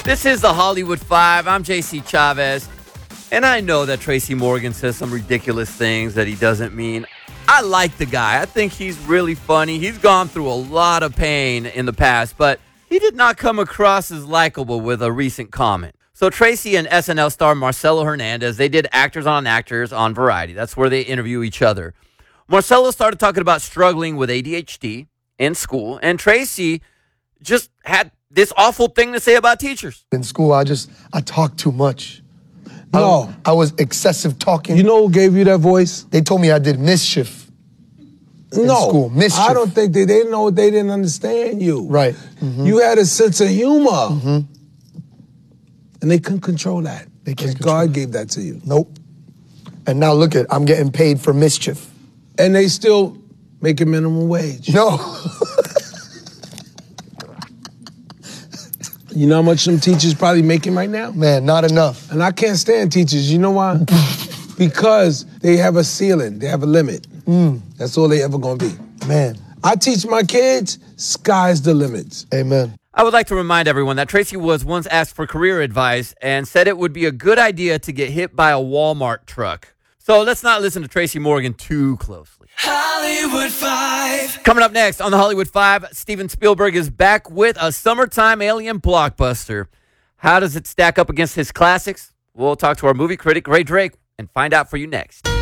This is the Hollywood Five. I'm JC Chavez. And I know that Tracy Morgan says some ridiculous things that he doesn't mean. I like the guy. I think he's really funny. He's gone through a lot of pain in the past, but he did not come across as likable with a recent comment. So Tracy and SNL star Marcelo Hernandez, they did Actors on Actors on Variety. That's where they interview each other. Marcelo started talking about struggling with ADHD in school, and Tracy just had this awful thing to say about teachers. In school, I talk too much. No. I was excessive talking. You know who gave you that voice? They told me I did mischief in school. Mischief. I don't think they didn't know. They didn't understand you. Right. Mm-hmm. You had a sense of humor. Mm-hmm. And they couldn't control that. They can't because God gave that to you. Nope. And now look I'm getting paid for mischief. And they still making minimum wage. No. You know how much some teachers probably making right now? Man, not enough. And I can't stand teachers. You know why? Because they have a ceiling. They have a limit. That's all they ever gonna be. Man. I teach my kids, sky's the limit. Amen. I would like to remind everyone that Tracy was once asked for career advice and said it would be a good idea to get hit by a Walmart truck. So let's not listen to Tracy Morgan too closely. Hollywood Five. Coming up next on the Hollywood Five, Steven Spielberg is back with a summertime alien blockbuster. How does it stack up against his classics? We'll talk to our movie critic, Ray Drake, and find out for you next.